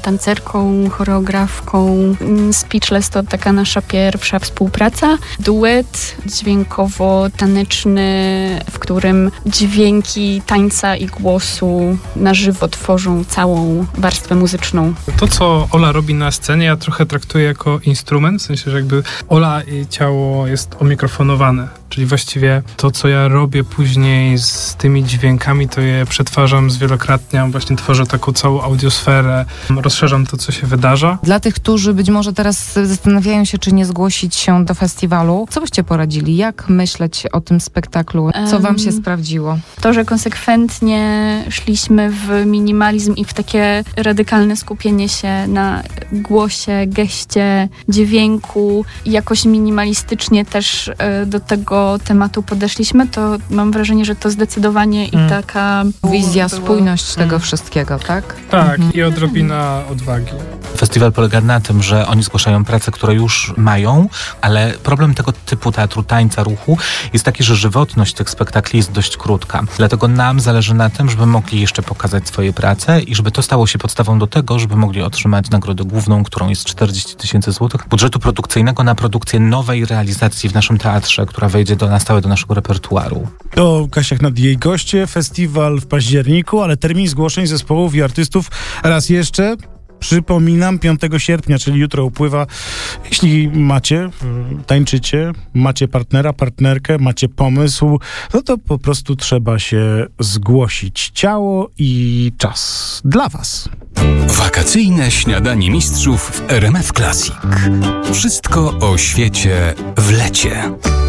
tancerką, choreografką. Speechless to taka nasza pierwsza współpraca. Duet dźwiękowo-taneczny, w którym dźwięki tańca i głosu na żywo tworzą całą warstwę muzyczną. To, co Ola robi na scenie, ja trochę traktuję jako instrument, w sensie, że jakby Ola i ciało jest omikrofonowane. Czyli właściwie to, co ja robię później z tymi dźwiękami, to je przetwarzam, zwielokrotniam, właśnie tworzę taką całą audiosferę, rozszerzam to, co się wydarza. Dla tych, którzy być może teraz zastanawiają się, czy nie zgłosić się do festiwalu, co byście poradzili? Jak myśleć o tym spektaklu? Co wam się sprawdziło? To, że konsekwentnie szliśmy w minimalizm i w takie radykalne skupienie się na głosie, geście, dźwięku i jakoś minimalistycznie też do tego tematu podeszliśmy, to mam wrażenie, że to zdecydowanie i taka wizja, spójność tego wszystkiego, tak? Tak, i odrobina odwagi. Festiwal polega na tym, że oni zgłaszają pracę, które już mają, ale problem tego typu teatru, tańca, ruchu jest taki, że żywotność tych spektakli jest dość krótka. Dlatego nam zależy na tym, żeby mogli jeszcze pokazać swoje prace i żeby to stało się podstawą do tego, żeby mogli otrzymać nagrodę główną, którą jest 40 000 złotych budżetu produkcyjnego na produkcję nowej realizacji w naszym teatrze, która wejdzie na stałe do naszego repertuaru. To Kasia Knat i jej goście, festiwal w październiku, ale termin zgłoszeń zespołów i artystów raz jeszcze, przypominam, 5 sierpnia, czyli jutro upływa. Jeśli macie, tańczycie, macie partnera, partnerkę, macie pomysł, no to po prostu trzeba się zgłosić. Ciało i czas dla was. Wakacyjne śniadanie mistrzów w RMF Classic. Wszystko o świecie w lecie.